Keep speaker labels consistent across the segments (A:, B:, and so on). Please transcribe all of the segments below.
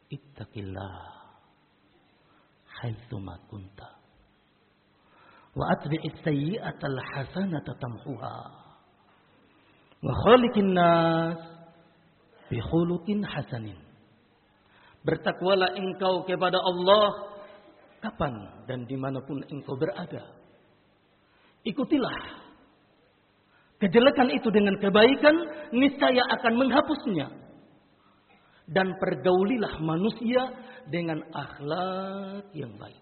A: Ittaqillah haitsuma kunta. Wa atbi'is sayyi'atal hasanata tamhuha. Wa khaliqin nas bi khuluqin hasanin. Bertakwalah engkau kepada Allah kapan dan dimanapun engkau berada. Ikutilah kejelekan itu dengan kebaikan, niscaya akan menghapusnya. Dan pergaulilah manusia dengan akhlak yang baik.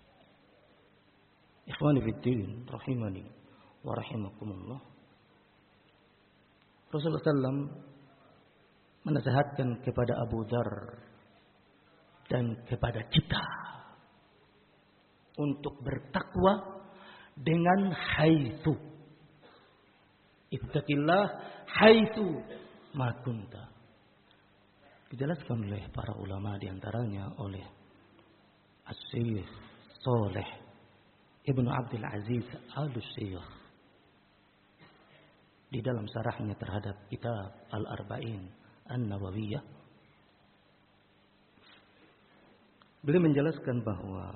A: Ikhwani fiddin, rahimani wa rahimakumullah. Rasulullah SAW menasihatkan kepada Abu Dzar dan kepada kita untuk bertakwa dengan haitsu. Ittaqillah haitsu ma kunta. Dijelaskan oleh para ulama, diantaranya oleh Asy-Syaikh Shalih Ibnu Abdul Aziz Al-Syekh di dalam syarahnya terhadap kitab Al-Arba'in An-Nawawiyah. Beliau menjelaskan bahwa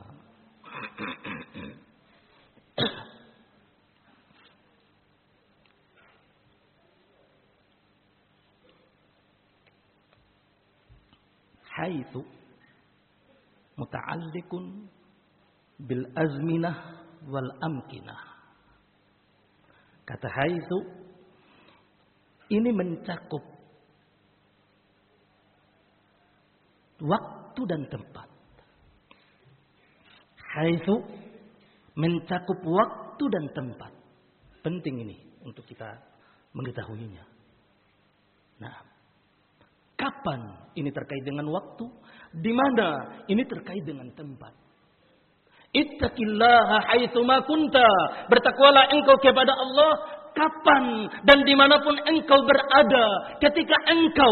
A: haitsu muta'alliqun bil azminah wal amkinah. Kata haitsu ini mencakup waktu dan tempat. Haitsu mencakup waktu dan tempat. Penting ini untuk kita mengetahuinya. Nah, kapan ini terkait dengan waktu? Di mana ini terkait dengan tempat? Ittaqillaha haitsu ma kunta. Bertakwalah engkau kepada Allah kapan dan dimanapun engkau berada. Ketika engkau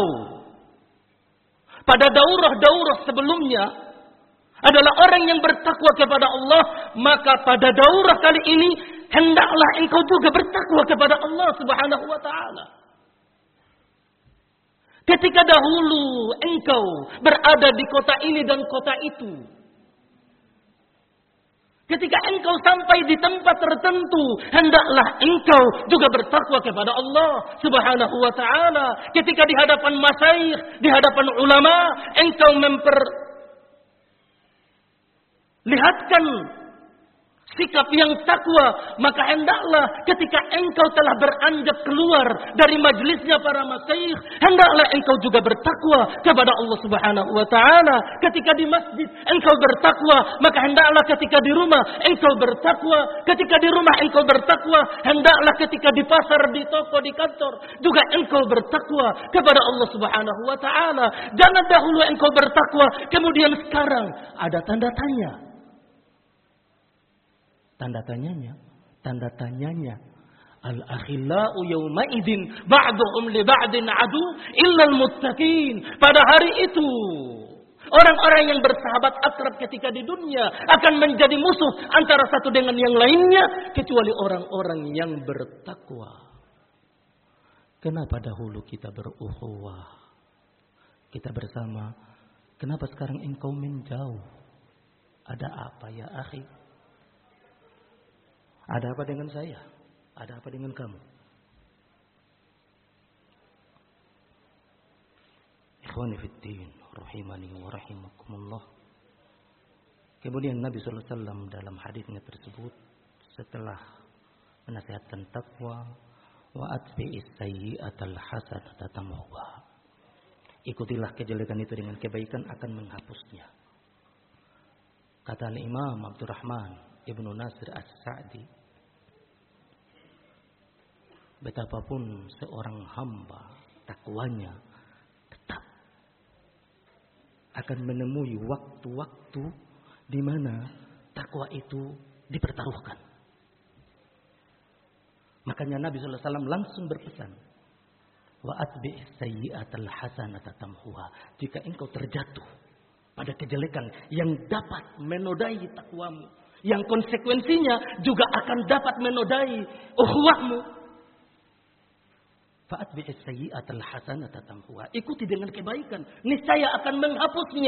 A: pada daurah-daurah sebelumnya adalah orang yang bertakwa kepada Allah, maka pada daurah kali ini hendaklah engkau juga bertakwa kepada Allah Subhanahu wa taala. Ketika dahulu engkau berada di kota ini dan kota itu, ketika engkau sampai di tempat tertentu, hendaklah engkau juga bertakwa kepada Allah Subhanahu wa taala. Ketika di hadapan masyayikh, di hadapan ulama, engkau memperlihatkan sikap yang takwa, maka hendaklah ketika engkau telah beranjak keluar dari majlisnya para masyayikh, hendaklah engkau juga bertakwa kepada Allah Subhanahu wa taala. Ketika di masjid engkau bertakwa, maka hendaklah ketika di rumah engkau bertakwa. Ketika di rumah engkau bertakwa, hendaklah ketika di pasar, di toko, di kantor juga engkau bertakwa kepada Allah Subhanahu wa taala. Jangan dahulu engkau bertakwa, kemudian sekarang ada tanda tanya. Tanda tanyanya. Al-akhillau yawma idzin ba'duhum li ba'din adu illa al-muttaqin. Pada hari itu orang-orang yang bersahabat akrab ketika di dunia akan menjadi musuh antara satu dengan yang lainnya kecuali orang-orang yang bertakwa. Kenapa dahulu kita berukhuwah, kita bersama? Kenapa sekarang engkau menjauh? Ada apa ya akhi? Ada apa dengan saya? Ada apa dengan kamu? Ikhwani fiddin, rahimani wa rahimakumullah. Kemudian Nabi sallallahu alaihi wasallam dalam hadisnya tersebut setelah menasihatkan takwa, wa atbi'is sayyi'atal hasanata tamhuha. Ikutilah kejelekan itu dengan kebaikan akan menghapusnya. Kata Imam Abdurrahman Ibnu Nasir As-Sa'di, betapapun seorang hamba takwanya tetap akan menemui waktu-waktu di mana takwa itu dipertaruhkan. Makanya Nabi sallallahu alaihi wasallam langsung berpesan, wa atbi'is sayyi'atal hasanata tamhuha. Jika engkau terjatuh pada kejelekan yang dapat menodai takwamu, yang konsekuensinya juga akan dapat menodai ukhuwahmu, fa'atbi'is sayyi'atal hasanata tamhuha. Ikuti dengan kebaikan, niscaya akan menghapusnya.